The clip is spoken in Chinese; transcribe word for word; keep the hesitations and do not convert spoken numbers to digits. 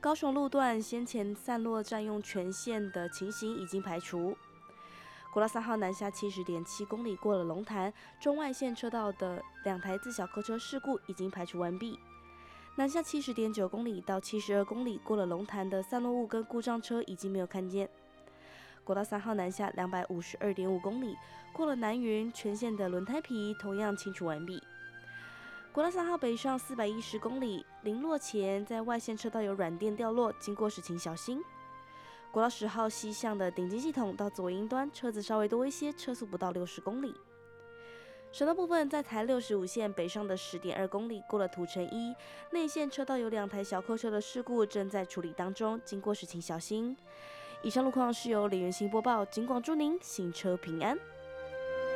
高雄路段先前散落占用全线的情形已经排除。国道三号南下七十点七公里过了龙潭中外线车道的两台自小客车事故已经排除完毕。南下七十点九公里到七十二公里过了龙潭的散落物跟故障车已经没有看见。国道三号南下两百五十二点五公里过了南云全线的轮胎皮同样清除完毕。国道三号北上四百一十公里，临落前在外线车道有软垫掉落，经过时请小心。国道十号西向的顶级系统到左营端车子稍微多一些，车速不到六十公里。省道部分在台六十五线北上的十点二公里过了土城一内线车道有两台小客车的事故正在处理当中，经过时请小心。以上路况是由李元兴播报，警广祝您行车平安。